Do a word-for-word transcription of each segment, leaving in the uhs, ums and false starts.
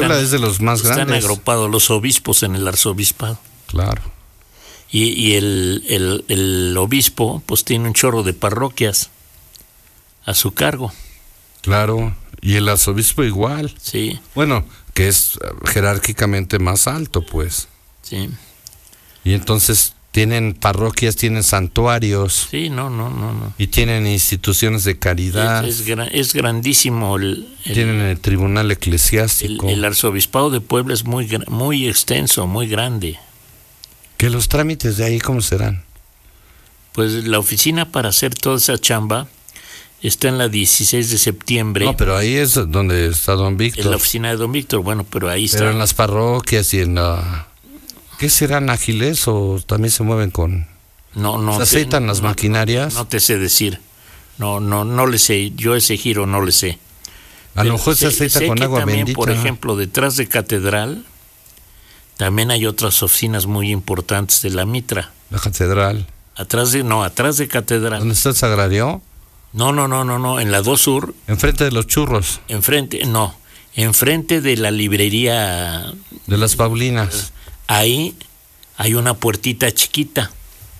Puebla están, es de los más están grandes. Están agrupados los obispos en el arzobispado. Claro. Y, y el, el, el obispo pues tiene un chorro de parroquias a su cargo. Claro, y el arzobispo igual. Sí. Bueno, que es jerárquicamente más alto, pues. Sí. Y entonces tienen parroquias, tienen santuarios. Sí, no, no, no, no. Y tienen instituciones de caridad. Es, es, gran, es grandísimo el, el... Tienen el tribunal eclesiástico. El, el arzobispado de Puebla es muy, muy extenso, muy grande. ¿Que los trámites de ahí cómo serán? Pues la oficina para hacer toda esa chamba está en la dieciséis de septiembre. No, pero ahí es donde está don Víctor. En la oficina de don Víctor, bueno, pero ahí está. Pero en las parroquias y en la... ¿Qué serán, ágiles o también se mueven con...? No, no. ¿Se aceitan te, las no, maquinarias? No, no te sé decir. No, no, no le sé. Yo ese giro no le sé. A lo mejor se aceita con agua también, bendita. Por ejemplo, detrás de Catedral también hay otras oficinas muy importantes de la Mitra. La Catedral. Atrás de, no, atrás de Catedral. ¿Dónde está el sagrario? No, no, no, no, no, en la dos Sur. Enfrente de los churros. Enfrente, no, enfrente de la librería. De las Paulinas. Ahí hay una puertita chiquita.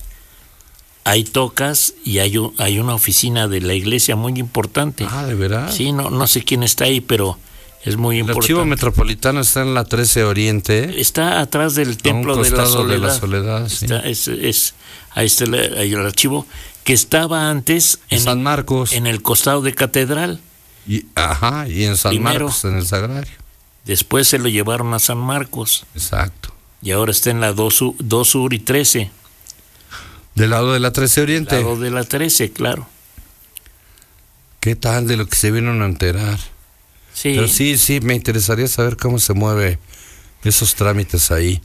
Ahí tocas y hay, hay una oficina de la iglesia muy importante. Ah, ¿de verdad? Sí, no, no sé quién está ahí, pero es muy el importante. El archivo metropolitano está en la trece Oriente. Está atrás del Templo de la Soledad. De la Soledad, sí. Está, es, es, ahí está el, ahí el archivo que estaba antes en San Marcos. En el costado de Catedral. Y, ajá, y en San Primero, Marcos, en el Sagrario. Después se lo llevaron a San Marcos. Exacto. Y ahora está en la dos Sur y trece. Del lado de la trece Oriente. Del lado de la trece, claro. ¿Qué tal de lo que se vieron a enterar? Sí. Pero sí, sí, me interesaría saber cómo se mueve esos trámites ahí.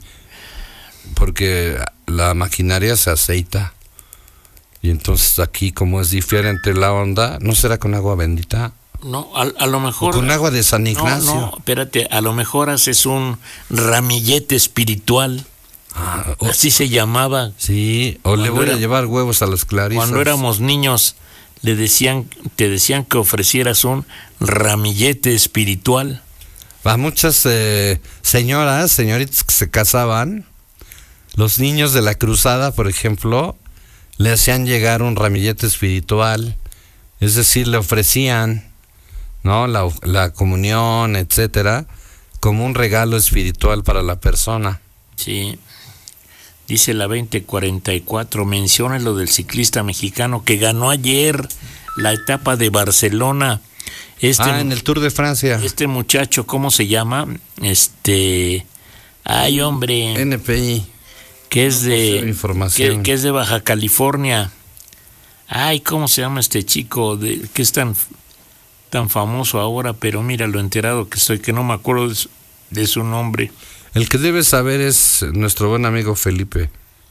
Porque la maquinaria se aceita. Y entonces aquí, como es diferente la onda, ¿no será con agua bendita? No, a, a lo mejor... ¿O con agua de San Ignacio? No, no, espérate, a lo mejor haces un ramillete espiritual. Ah, o, así se llamaba. Sí, o le voy era, a llevar huevos a las clarisas. Cuando éramos niños, le decían, te decían que ofrecieras un ramillete espiritual. A muchas eh, señoras, señoritas que se casaban, los niños de la cruzada, por ejemplo, le hacían llegar un ramillete espiritual, es decir, le ofrecían, ¿no? La, la comunión, etcétera, como un regalo espiritual para la persona. Sí. Dice la veinte cuarenta y cuatro, menciona lo del ciclista mexicano que ganó ayer la etapa de Barcelona. Este, ah, en el Tour de Francia. Este muchacho, ¿cómo se llama? Este, ay, hombre. N P I. Que es de, información. Que, que es de Baja California. Ay, ¿cómo se llama este chico? De, que es tan, tan famoso ahora, pero mira lo enterado que estoy, que no me acuerdo de su, de su nombre. El que debe saber es nuestro buen amigo Felipe.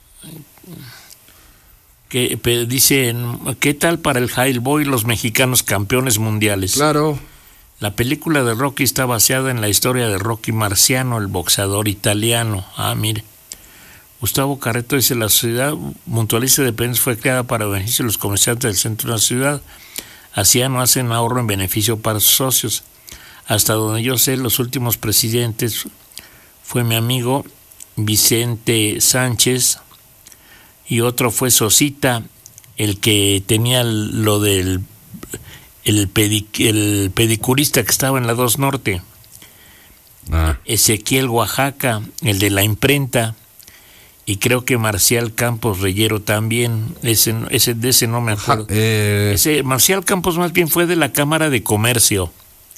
Que dice, ¿qué tal para el Highboy los mexicanos campeones mundiales? Claro. La película de Rocky está basada en la historia de Rocky Marciano, el boxeador italiano. Ah, mire. Gustavo Carreto dice, la sociedad mutualista de Penns fue creada para beneficio de los comerciantes del centro de la ciudad. Así no hacen ahorro en beneficio para sus socios. Hasta donde yo sé, los últimos presidentes fue mi amigo Vicente Sánchez y otro fue Sosita, el que tenía lo del el, pedic, el pedicurista que estaba en la dos Norte. Ah. Ezequiel Oaxaca, el de la imprenta, y creo que Marcial Campos Reyero también, ese, ese de ese no me acuerdo. Eh, ese Marcial Campos más bien fue de la Cámara de Comercio.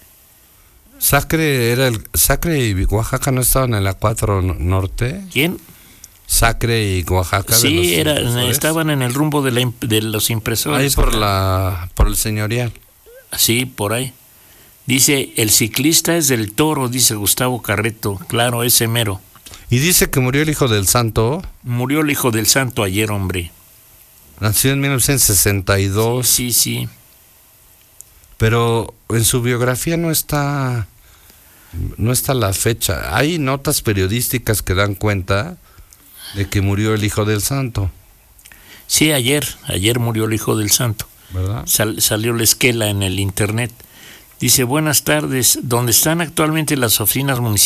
Sacre era el Sacre y Oaxaca no estaban en la cuatro Norte. ¿Quién? Sacre y Oaxaca. Sí, de los era, estaban en el rumbo de, la, de los impresores. Ahí por la por el señorial. Sí, por ahí. Dice, el ciclista es del Toro, dice Gustavo Carreto. Claro, ese mero. Y dice que murió el hijo del santo. Murió el hijo del santo ayer, hombre. Nació en mil novecientos sesenta y dos. Sí, sí, sí. Pero en su biografía no está no está la fecha. Hay notas periodísticas que dan cuenta de que murió el hijo del santo. Sí, ayer, ayer murió el hijo del santo. ¿Verdad? Sal, salió la esquela en el internet. Dice, buenas tardes, ¿dónde están actualmente las oficinas municipales?